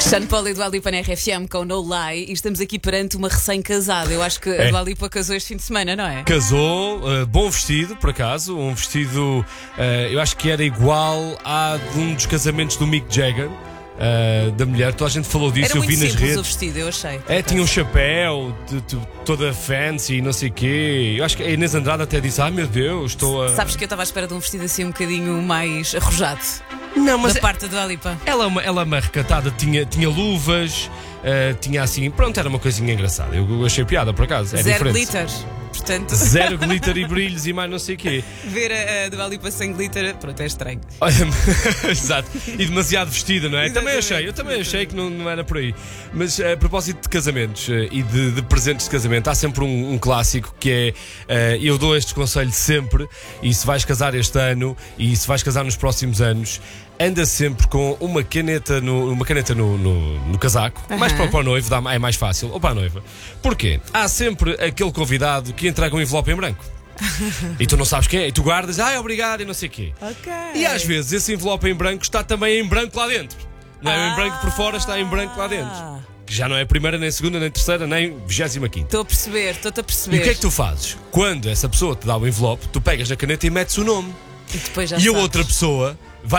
Sean Paul e Dua Lipa na RFM com No Lie e estamos aqui perante uma recém-casada. Eu acho que a Dua Lipa casou este fim de semana, não é? Casou, bom vestido, por acaso. Um vestido, eu acho que era igual a de um dos casamentos do Mick Jagger, da mulher. Toda a gente falou disso, Era eu muito vi nas simples redes. o vestido, eu achei. Tinha um chapéu, toda fancy, não sei o quê. Eu acho que a Inês Andrade até disse: ai meu Deus, estou a. Sabes que eu estava à espera de um vestido assim um bocadinho mais arrojado. Não, mas da parte da Dua Lipa. ela é uma recatada, tinha luvas, tinha assim. Pronto, era uma coisinha engraçada. Eu achei piada, por acaso. É Zero diferente. glitters. Portanto, Zero glitter e brilhos e mais não sei o quê. ver a Dua Lipa sem glitter, pronto, é estranho. Olha, exato. E demasiado vestida, não é? Exatamente. Eu também achei que não era por aí. Mas a propósito de casamentos e de presentes de casamento, há sempre um clássico que é: eu dou este conselho sempre, e se vais casar este ano e se vais casar nos próximos anos, anda sempre com uma caneta no casaco. Mais para o noivo, é mais fácil. Ou para a noiva. Porquê? Há sempre aquele convidado que entrega um envelope em branco. E tu não sabes quem é, e tu guardas, obrigado e não sei o quê. Ok. E às vezes esse envelope em branco está também em branco lá dentro. Não é em branco por fora, está em branco lá dentro. Que já não é a primeira, nem a segunda, nem a terceira, nem 25ª. Estou a perceber, estou-te a perceber. E o que é que tu fazes? Quando essa pessoa te dá o envelope, tu pegas na caneta e metes o nome. E depois já E a sabes. outra pessoa